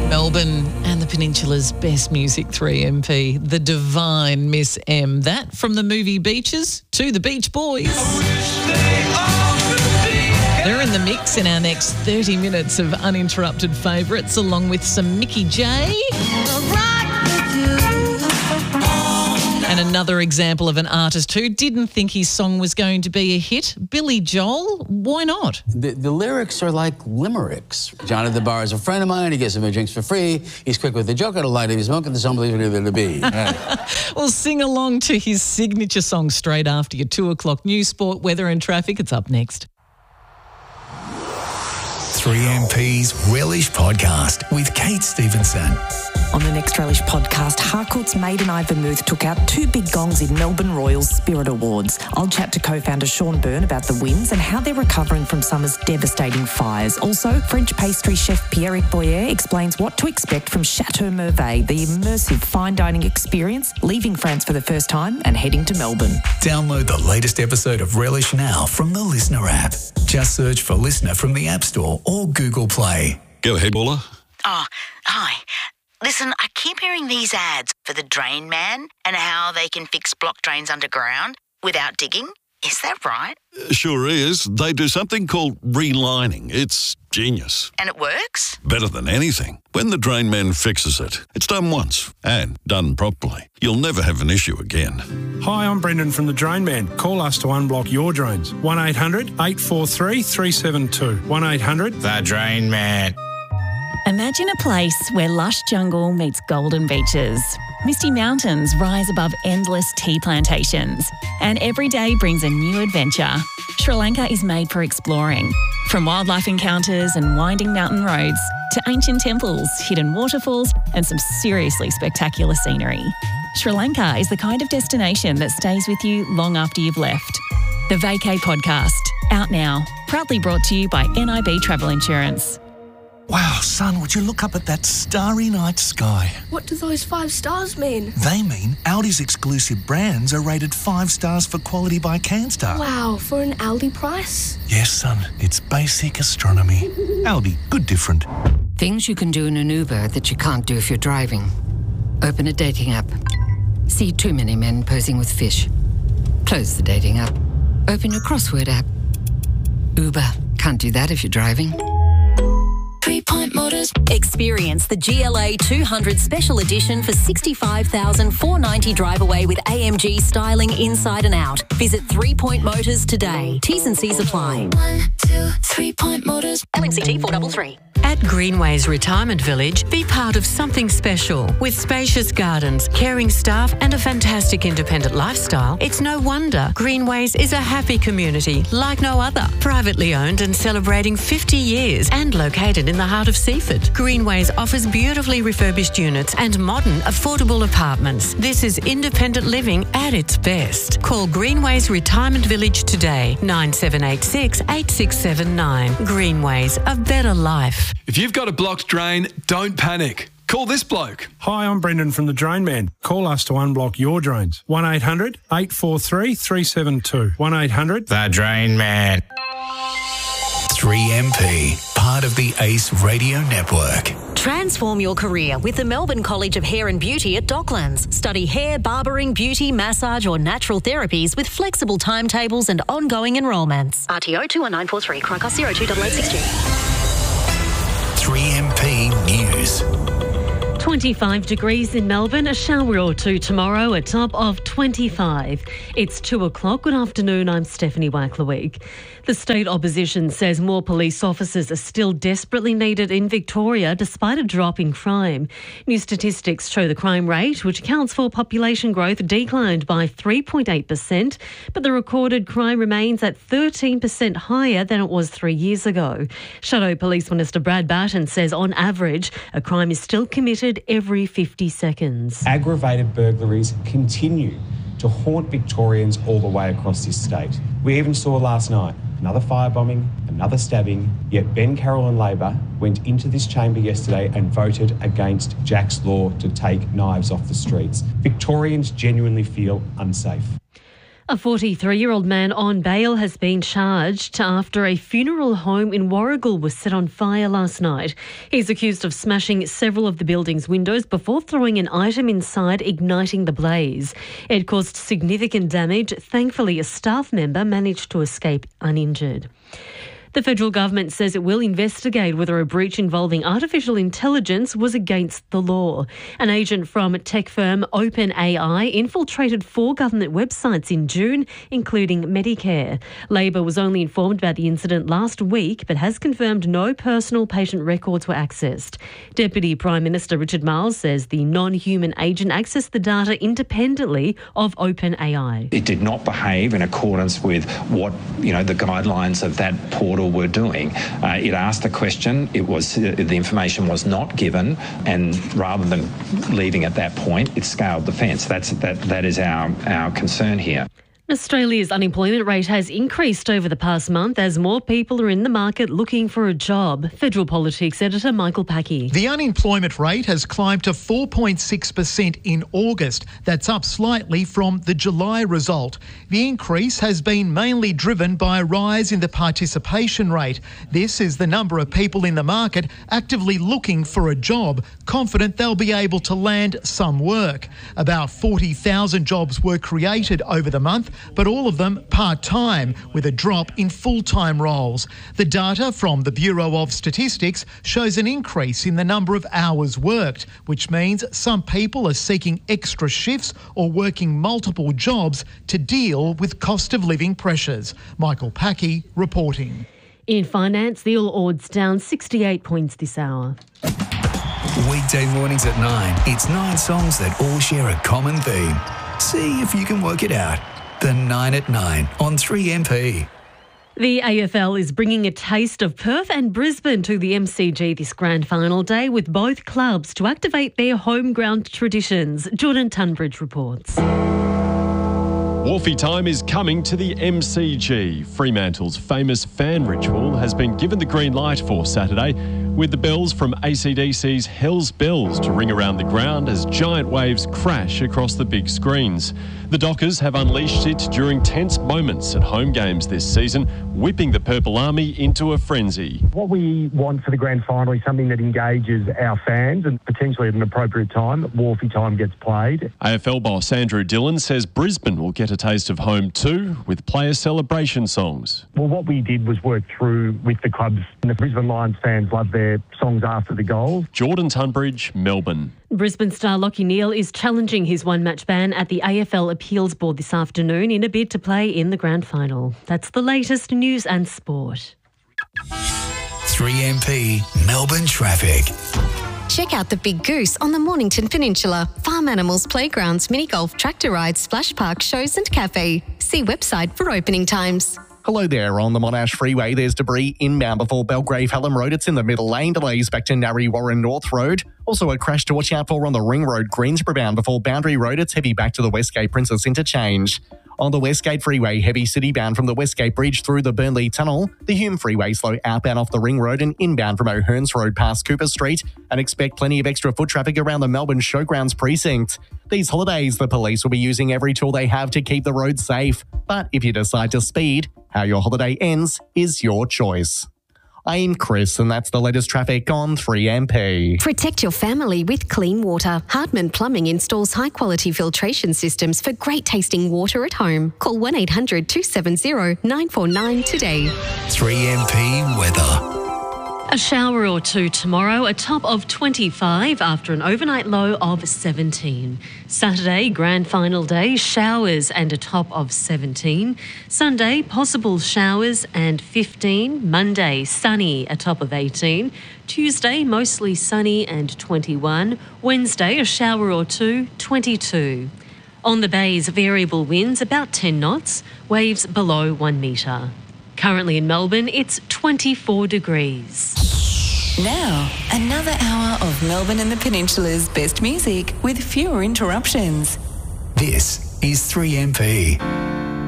Melbourne and the Peninsula's best music 3MP, the divine Miss M. That from the movie Beaches to the Beach Boys. They're in the mix in our next 30 minutes of uninterrupted favourites, along with some Mickey J. And another example of an artist who didn't think his song was going to be a hit, Billy Joel. Why not? The lyrics are like limericks. John at the bar is a friend of mine. He gets him a drinks for free. He's quick with the joke. I don't like it. He's smoking. There's unbelievable to be. Well, sing along to his signature song straight after your 2 o'clock news, sport, weather and traffic. It's up next. 3MP's Relish Podcast with Kate Stevenson. On the next Relish Podcast, Harcourt's maiden Eye Vermouth took out 2 big gongs in Melbourne Royals Spirit Awards. I'll chat to co-founder Sean Byrne about the wins and how they're recovering from summer's devastating fires. Also, French pastry chef Pierrick Boyer explains what to expect from Chateau Merveille, the immersive fine dining experience, leaving France for the first time and heading to Melbourne. Download the latest episode of Relish now from the Listener app. Just search for Listener from the App Store or Google Play. Go ahead, Paula. Oh, hi. Listen, I keep hearing these ads for the Drain Man and how they can fix blocked drains underground without digging. Is that right? Sure is. They do something called relining. It's genius. And it works? Better than anything. When the Drain Man fixes it, it's done once and done properly. You'll never have an issue again. Hi, I'm Brendan from the Drain Man. Call us to unblock your drains. 1-800-843-372. 1-800... The Drain Man. Imagine a place where lush jungle meets golden beaches. Misty mountains rise above endless tea plantations. And every day brings a new adventure. Sri Lanka is made for exploring. From wildlife encounters and winding mountain roads to ancient temples, hidden waterfalls and some seriously spectacular scenery. Sri Lanka is the kind of destination that stays with you long after you've left. The Vacay Podcast, out now. Proudly brought to you by NIB Travel Insurance. Wow, son, would you look up at that starry night sky? What do those 5 stars mean? They mean Audi's exclusive brands are rated 5 stars for quality by CanStar. Wow, for an Aldi price? Yes, son, it's basic astronomy. Audi, good different. Things you can do in an Uber that you can't do if you're driving. Open a dating app. See too many men posing with fish. Close the dating app. Open your crossword app. Uber, can't do that if you're driving. 3 Point Motors. Experience the GLA 200 Special Edition for $65,490 drive away with AMG styling inside and out. Visit 3 Point Motors today. T's and C's apply. 1, 2, 3 Point Motors. LMCT 433. At Greenways Retirement Village, be part of something special. With spacious gardens, caring staff and a fantastic independent lifestyle, it's no wonder Greenways is a happy community like no other. Privately owned and celebrating 50 years and located in the heart of Seaford. Greenways offers beautifully refurbished units and modern, affordable apartments. This is independent living at its best. Call Greenways Retirement Village today, 9786 8679. Greenways, a better life. If you've got a blocked drain, don't panic. Call this bloke. Hi, I'm Brendan from the Drain Man. Call us to unblock your drains. 1-800-843-372. 1-800... The Drain Man. 3MP, part of the ACE Radio Network. Transform your career with the Melbourne College of Hair and Beauty at Docklands. Study hair, barbering, beauty, massage or natural therapies with flexible timetables and ongoing enrolments. RTO 21943, Crocus 028862. 3MP News. 25 degrees in Melbourne, a shower or two tomorrow, a top of 25. It's 2 o'clock. Good afternoon, I'm Stephanie Wackler-Week. The state opposition says more police officers are still desperately needed in Victoria despite a drop in crime. New statistics show the crime rate, which accounts for population growth, declined by 3.8%, but the recorded crime remains at 13% higher than it was 3 years ago. Shadow Police Minister Brad Barton says on average, a crime is still committed every 50 seconds. Aggravated burglaries continue to haunt Victorians all the way across this state. We even saw last night another firebombing, another stabbing, yet Ben Carroll and Labor went into this chamber yesterday and voted against Jack's law to take knives off the streets. Victorians genuinely feel unsafe. A 43-year-old man on bail has been charged after a funeral home in Warragul was set on fire last night. He's accused of smashing several of the building's windows before throwing an item inside, igniting the blaze. It caused significant damage. Thankfully, a staff member managed to escape uninjured. The federal government says it will investigate whether a breach involving artificial intelligence was against the law. An agent from tech firm OpenAI infiltrated 4 government websites in June, including Medicare. Labor was only informed about the incident last week, but has confirmed no personal patient records were accessed. Deputy Prime Minister Richard Marles says the non-human agent accessed the data independently of OpenAI. It did not behave in accordance with what, the guidelines of that portal were doing. It asked a question, the information was not given, and rather than leaving at that point, it scaled the fence. That is our concern here. Australia's unemployment rate has increased over the past month as more people are in the market looking for a job. Federal Politics editor Michael Packey. The unemployment rate has climbed to 4.6% in August. That's up slightly from the July result. The increase has been mainly driven by a rise in the participation rate. This is the number of people in the market actively looking for a job, confident they'll be able to land some work. About 40,000 jobs were created over the month, but all of them part-time, with a drop in full-time roles. The data from the Bureau of Statistics shows an increase in the number of hours worked, which means some people are seeking extra shifts or working multiple jobs to deal with cost of living pressures. Michael Packey reporting. In finance, the All Ords down 68 points this hour. Weekday mornings at 9, it's 9 songs that all share a common theme. See if you can work it out. The 9 at 9 on 3MP. The AFL is bringing a taste of Perth and Brisbane to the MCG this grand final day, with both clubs to activate their home ground traditions. Jordan Tunbridge reports. Wolfie time is coming to the MCG. Fremantle's famous fan ritual has been given the green light for Saturday, with the bells from AC/DC's Hell's Bells to ring around the ground as giant waves crash across the big screens. The Dockers have unleashed it during tense moments at home games this season, whipping the Purple Army into a frenzy. What we want for the grand final is something that engages our fans, and potentially at an appropriate time, Wolfie time gets played. AFL boss Andrew Dillon says Brisbane will get a taste of home too, with player celebration songs. Well, what we did was work through with the clubs, and the Brisbane Lions fans love their songs after the goals. Jordan Tunbridge, Melbourne. Brisbane star Lachie Neale is challenging his one-match ban at the AFL Appeals Board this afternoon in a bid to play in the grand final. That's the latest news and sport. 3MP Melbourne traffic. Check out the Big Goose on the Mornington Peninsula. Farm animals, playgrounds, mini golf, tractor rides, splash park, shows and cafe. See website for opening times. Hello there. On the Monash Freeway, there's debris inbound before Belgrave Hallam Road. It's in the middle lane. Delays back to Narre Warren North Road. Also a crash to watch out for on the Ring Road, Greensboro bound before Boundary Road. It's heavy back to the Westgate Princess Interchange. On the Westgate Freeway, heavy city bound from the Westgate Bridge through the Burnley Tunnel. The Hume Freeway slow outbound off the Ring Road and inbound from O'Hearns Road past Cooper Street. And expect plenty of extra foot traffic around the Melbourne Showgrounds precinct. These holidays, the police will be using every tool they have to keep the roads safe. But if you decide to speed, how your holiday ends is your choice. I'm Chris, and that's the latest traffic on 3MP. Protect your family with clean water. Hartman Plumbing installs high-quality filtration systems for great-tasting water at home. Call 1-800-270-949 today. 3MP weather. A shower or two tomorrow, a top of 25 after an overnight low of 17. Saturday, grand final day, showers and a top of 17. Sunday, possible showers and 15. Monday, sunny, a top of 18. Tuesday, mostly sunny and 21. Wednesday, a shower or two, 22. On the bays, variable winds about 10 knots, waves below 1 metre. Currently in Melbourne, it's 24 degrees. Now, another hour of Melbourne and the Peninsula's best music with fewer interruptions. This is 3MP.